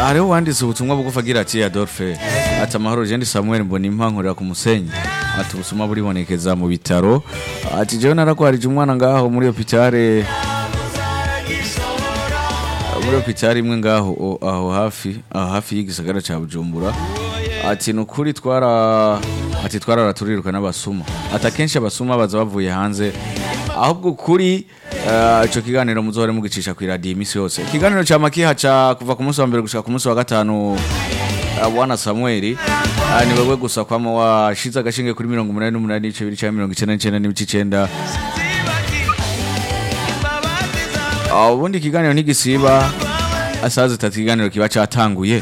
hariho wanditse ubutumwa bugufi agira ati Adolphe ati amahoro jendi Samuel mbona impankurira ku musenyi ati ubusuma buribonekeza mu bitaro ati jewe narakwarije umwana ngaho muri hopitale imwe ngaho aho hafi y'igisagara ca Bujumbura ati nukuri twararaturirwa n'abasuma ati akenshi abasuma baza bavuye hanze ahubwo kuri ico kiganiro muzohore mugicisha ku radio imisi yose ikiganiro ca makihaca kuva ku munsi wa mbere gushika ku munsi wa gatanu bwana Samuel ni wewe gusa kwama washize agashinge kuri 88 n'ibice 299 n'ibice 9 ubundi ikiganiro ntigisiba asaza tatu ikiganiro kiba catanguye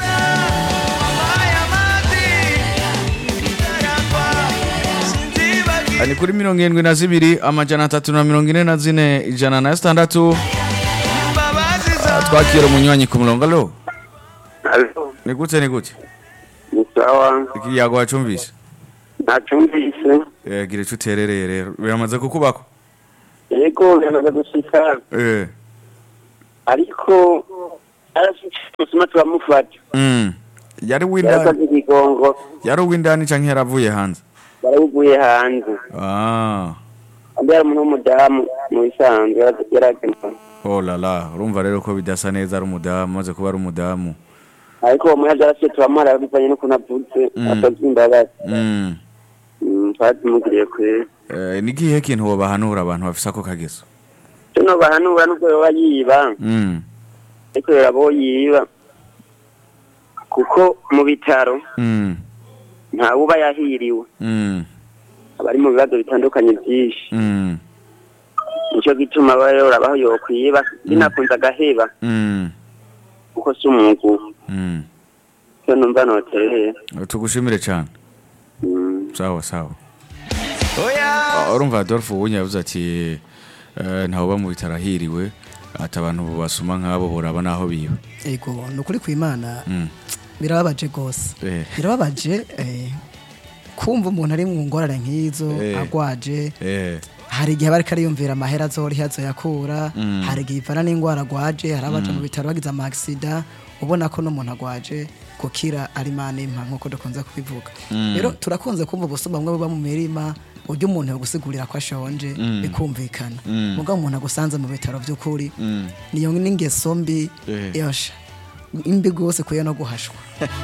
ani kuri 72 amajana 344 ijana na 6 twakira umunywanyi ku murongo alo ni gute sawa iki yago wacumvise nacumvise gira cuterereye rero biramaze kukubako yego biramaze gushika ariko arasuma turamufata yari windani canke yaravuye hanze baravuye hanze ambera umuntu w'umudamu mu isanzwe yaragenda oh la la urumva rero ko bidasa neza ari umudamu maze kuba ari umudamu ariko uwo muyaga arashe turamara bivanye no kunavutse atazimbabaza twatumugiye kure ni gihe kintu wobahanura abantu bafise ako kagezo tuno bahanura nubwo yoba yiba ariko yarabo yiba kuko mu bitaro nta uba yahiriwe abari mu bibazo bitandukanye byinshi nicyo gituma baho yokwiba binakunze agaheba kuko si umwuga cyo numva notereye tugushimire cyane sawa urumva Adolphe ubunya yavuze ati ntawe uba mu bitaro ahiriwe ati abantu basuma nk'abo boraba naho biba yego nukuri kw'Imana birababaje gose birababaje kumva umuntu ari mu ngorane nk'izo agwaje hari igihe bari kariyumvira amahera azorihazo yakura hari igihe ivana n'ingwara agwaje hari abaje mu bitaro bagize ama accident ubona ko n'umuntu agwaje gukira ari mane impa nkuko dukunze kubivuga rero turakunze kumva ubusuma bumwe buba mu mirima uryo umuntu yogusigurira ko ashonje bikumvikana mugabo umuntu agusanze mu bitaro by'ukuri niyo n'ingeso mbi yosha imbi gose kuyo no guhashwa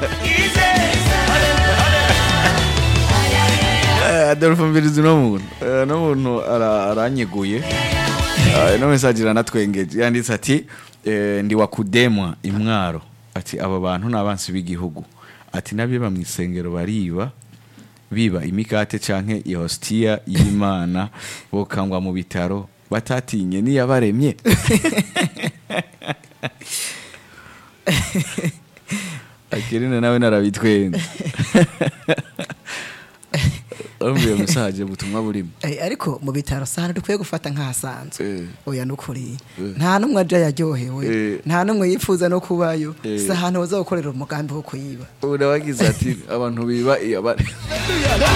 Adolphe mbirizi no muntu aranyeguye no message ranatwengeje yanditse ati ndi wakudemwa imwaro ati aba bantu nabansi b'igihugu ati nabiba mu isengero biba imikate canke ihostia y'Imana bokangwa mu bitaro batatinye ni yabaremye akirina nawe narabitwenze Umbiye musaje butumwa burimo ariko mu bitaro sana dukwiye gufata nkahasanzwe oya nukuri nta numwe aje yaryohewe nta numwe yifuza no kubayo sahantu bazagukorera umugambi wo kuyiba urabagize ati abantu biba